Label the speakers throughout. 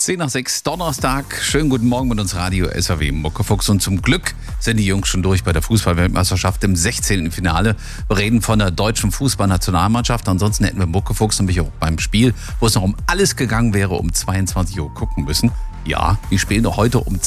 Speaker 1: 10:06, Donnerstag. Schönen guten Morgen mit uns Radio SAW Muckefuchs. Und zum Glück sind die Jungs schon durch bei der Fußball-Weltmeisterschaft im 16. Finale. Wir reden von der deutschen Fußballnationalmannschaft. Ansonsten hätten wir Muckefuchs nämlich auch beim Spiel, wo es noch um alles gegangen wäre, um 22 Uhr gucken müssen. Ja, die spielen doch heute um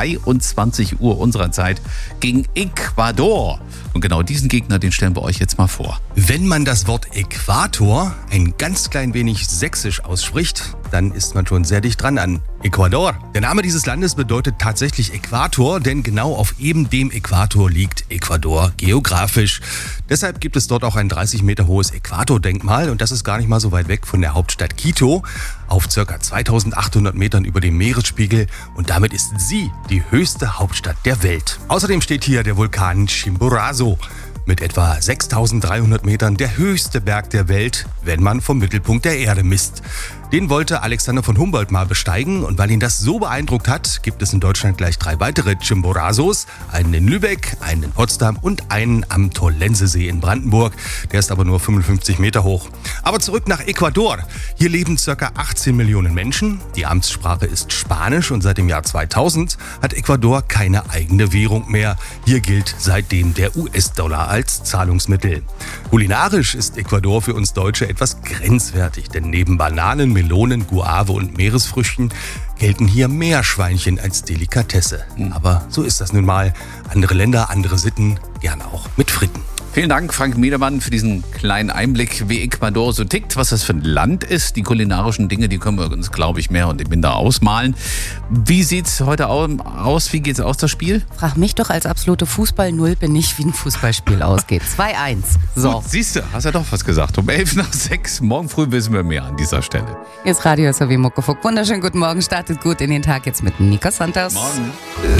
Speaker 1: 22 Uhr unserer Zeit gegen Ecuador. Und genau diesen Gegner, den stellen wir euch jetzt mal vor.
Speaker 2: Wenn man das Wort Äquator ein ganz klein wenig sächsisch ausspricht, dann ist man schon sehr dicht dran an Ecuador. Der Name dieses Landes bedeutet tatsächlich Äquator, denn genau auf eben dem Äquator liegt Ecuador geografisch. Deshalb gibt es dort auch ein 30 Meter hohes Äquatordenkmal und das ist gar nicht mal so weit weg von der Hauptstadt Quito, auf ca. 2800 Metern über dem Meeresspiegel, und damit ist sie die höchste Hauptstadt der Welt. Außerdem steht hier der Vulkan Chimborazo. Mit etwa 6300 Metern der höchste Berg der Welt, wenn man vom Mittelpunkt der Erde misst. Den wollte Alexander von Humboldt mal besteigen, und weil ihn das so beeindruckt hat, gibt es in Deutschland gleich 3 weitere Chimborazos. Einen in Lübeck, einen in Potsdam und einen am Tollensesee in Brandenburg. Der ist aber nur 55 Meter hoch. Aber zurück nach Ecuador. Hier leben ca. 18 Millionen Menschen. Die Amtssprache ist Spanisch und seit dem Jahr 2000 hat Ecuador keine eigene Währung mehr. Hier gilt seitdem der US-Dollar als Zahlungsmittel. Kulinarisch ist Ecuador für uns Deutsche etwas grenzwertig, denn neben Bananen, Melonen, Guave und Meeresfrüchten gelten hier Meerschweinchen als Delikatesse. Aber so ist das nun mal. Andere Länder, andere Sitten, gern auch mit Fritten.
Speaker 1: Vielen Dank, Frank Miedermann, für diesen kleinen Einblick, wie Ecuador so tickt, was das für ein Land ist. Die kulinarischen Dinge, die können wir uns, glaube ich, mehr und minder ausmalen. Wie sieht's heute aus? Wie geht's aus, das Spiel?
Speaker 3: Frag mich doch als absolute Fußball-Null bin ich, wie ein Fußballspiel ausgeht. 2-1. So.
Speaker 1: Gut, siehst du, hast ja doch was gesagt. Um 5:11. Morgen früh wissen wir mehr an dieser Stelle.
Speaker 3: Jetzt Radio SAW Muckefuck. Wunderschönen guten Morgen, startet gut in den Tag jetzt mit Nico Santos.
Speaker 1: Morgen.